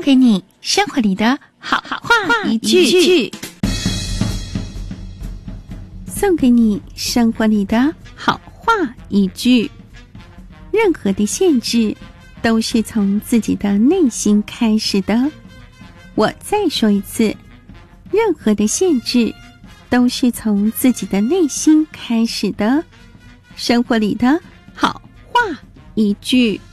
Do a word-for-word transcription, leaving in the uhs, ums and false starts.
给你生活里的好话一句， 送给你生活里的好话一句。任何的限制都是从自己的内心开始的。我再说一次，任何的限制都是从自己的内心开始的。生活里的好话一句。